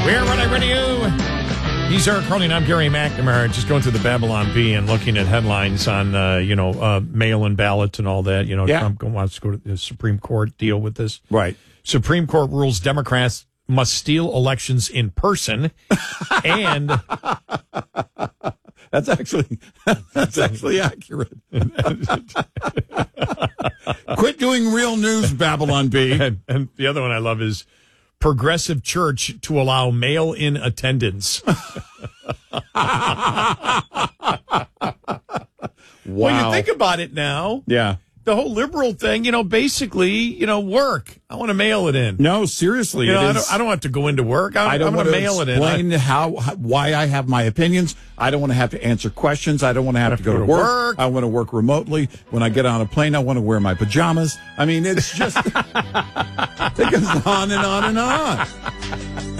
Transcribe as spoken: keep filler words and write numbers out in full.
We're running radio. He's Eric Carling. I'm Gary McNamara. Just going through the Babylon Bee and looking at headlines on, uh, you know, uh, mail-in ballots and all that. You know, yeah. Trump wants to go to the Supreme Court, deal with this. Right. Supreme Court rules Democrats must steal elections in person. And that's actually that's actually accurate. Quit doing real news, Babylon Bee. And, and the other one I love is Progressive Church to allow mail-in attendance. Wow. Well, you think about it now. Yeah. The whole liberal thing, you know, basically, you know, work. I want to mail it in. No, seriously. You know, it I, is, don't, I don't have to go into work. I'm, I don't I'm want going to mail it in. explain I, how, how why I have my opinions. I don't want to have to answer questions. I don't want to have, have to go, to, go to work. work. I want to work remotely. When I get on a plane, I want to wear my pajamas. I mean, it's just, it goes on and on and on.